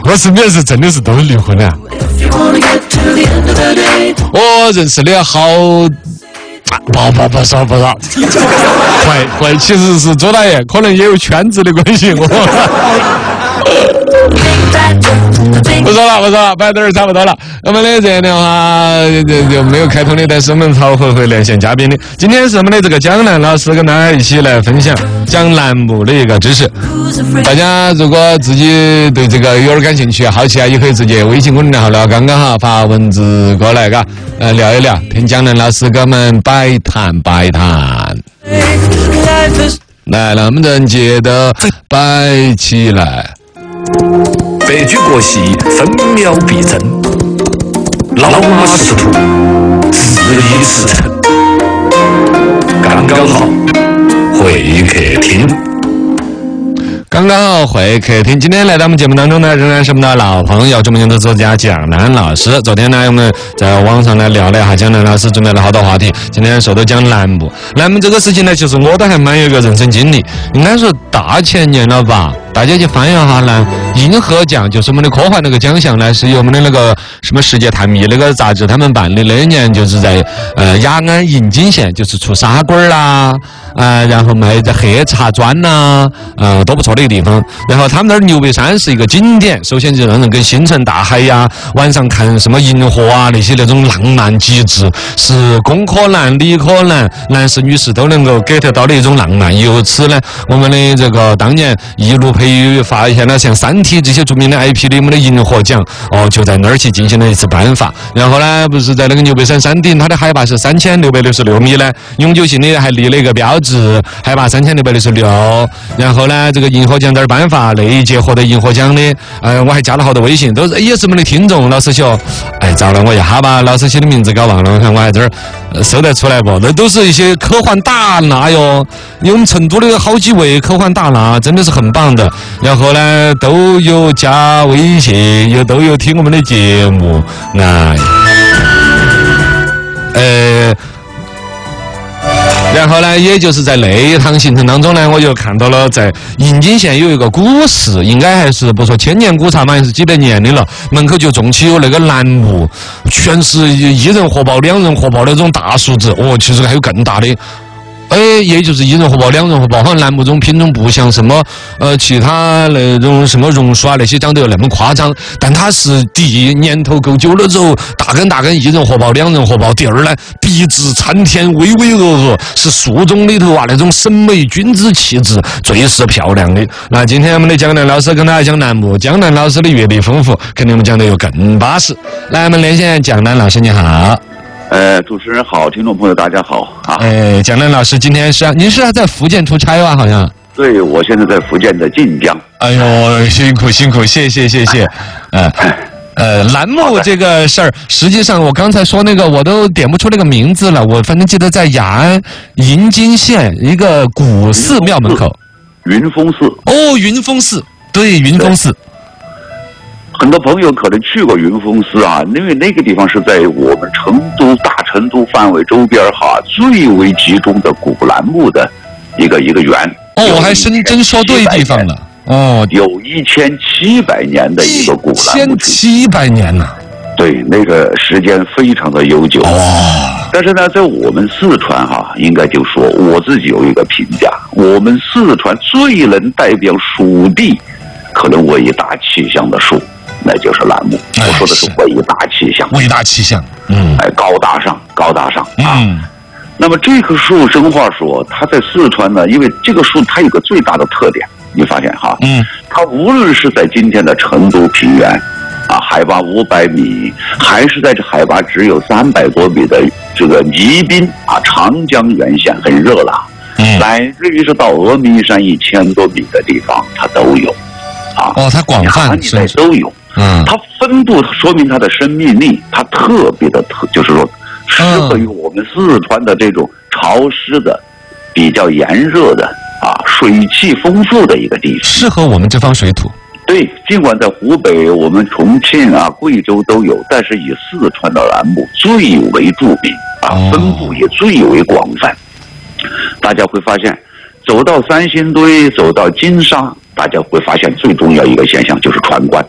我身边是真的是都是离婚的。我认识的好。不说，坏，其实是周大爷，可能也有圈子的关系。不说了，摆点儿差不多了。我们的这的话就没有开通的，但是我们朝会连线嘉宾的。今天是我们的这个江南老师跟大家一起来分享讲栏目的一个知识。大家如果自己对这个有点感兴趣、好奇啊，也可以直接微信公众号聊刚刚好发文字过来，嘎，聊一聊，听江南老师给我们摆谈。来，我们人接着摆起来。 白驹过隙，分秒必争。老马识途，自立驰骋。刚刚好，会客厅。 刚刚好会客厅，今天来到我们节目当中呢，仍然是我们的老朋友，著名的作家蒋楠老师。昨天呢，我们在网上来聊了一下蒋楠老师准备了好多话题。今天说到讲栏目这个事情呢，其实我都还蛮有一个人生经历，应该说大前年了吧。大家去翻一下呢，银河奖就是我们的科幻那个奖项呢，是由我们的那个什么世界探秘那个杂志他们办的。那一年就是在雅安银津县，就是出砂棍啦，然后卖这黑茶砖呐，都不错的一个地方。然后他们那儿牛背山是一个景点，首先就让人跟星辰大海呀，晚上看什么银河啊那些那种浪漫极致，是工科男、理科男、男士、女士都能够 get 到的一种浪漫。由此呢，我们的这个当年一路培育发现了像三体这些著名的 IP 的我们的银河奖就在那儿去进行了一次颁发。然后呢，不是在那个牛背山山顶，它的海拔是3666米呢，永久性的还立了一个标志，海拔3666。然后呢，这个银河奖在这儿颁发，那一届获得银河奖的，我还加了好多微信，都是也是我们的听众。老师兄，糟了，我一下把老师兄的名字搞忘了，我看我还这儿搜得出来不？那都是一些科幻大拿哟，有我们成都的好几位科幻大拿，真的是很棒的。然后呢，都有加微信，都有听我们的节目，然后呢，也就是在那一趟行程当中呢，我就看到了在银津县有一个古寺，应该还是不说千年古刹嘛，也是几百年的了，门口就种起有那个栏目，全是1人活宝、2人活宝那种大数字，其实还有更大的。也就是1人活宝、2人活宝，好像栏目中品种不像什么其他那种什么榕树啊那些长得有那么夸张，但它是第一年头够久了之后，大根1人活宝、2人活宝。第二呢，笔直参天、巍巍峨峨，是树中里头那种审美君子气质最是漂亮的。那今天我们的江南老师跟大家讲栏目，江南老师的阅历丰富，肯定我们讲的有更巴适。来，我们连线江南老师，你好。 主持人好，听众朋友大家好啊！ 蒋南老师，今天您是在福建出差吧？好像。 对，我现在在福建的晋江。 哎呦，辛苦，谢谢。栏目这个事儿，实际上我刚才说那个我都点不出那个名字了，我反正记得在雅安银津县一个古寺庙门口。 云峰寺。 云峰寺，对，云峰寺。 很多朋友可能去过云峰寺啊，因为那个地方是在我们大成都范围周边最为集中的古栏目的一个园。 我还真说对地方了。 有1700年的一个古栏目。 1700年呢？ 对，那个时间非常的悠久。但是呢，在我们四川应该就说我自己有一个评价，我们四川最能代表蜀地，可能伟大气象的树。那就是栏目，我说的是伟大气象，高大上啊。那么这棵树，真话说，它在四川呢，因为这个树它有个最大的特点，你发现它无论是在今天的成都平原海拔500米，还是在这海拔只有300多米的这个宜宾长江源县很热浪，乃至于是到峨眉山1000多米的地方，它都有它广泛都有。它分布说明它的生命力，它特别的就是说适合于我们四川的这种潮湿的、比较炎热的水汽丰富的一个地方， 适合我们这方水土。 对，尽管在湖北、我们重庆贵州都有，但是以四川的栏目最为著名分布也最为广泛。大家会发现，走到三星堆，走到金沙，大家会发现最重要一个现象就是船关。